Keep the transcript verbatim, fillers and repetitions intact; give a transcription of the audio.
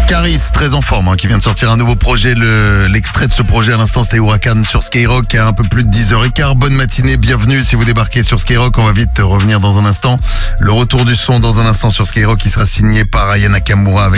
Caris, très en forme, hein, qui vient de sortir un nouveau projet. Le- L'extrait de ce projet à l'instant, c'était Huracan sur Skyrock à un peu plus de dix heures quinze. Bonne matinée, bienvenue si vous débarquez sur Skyrock. On va vite revenir dans un instant. Le retour du son dans un instant sur Skyrock qui sera signé par Aya Nakamura avec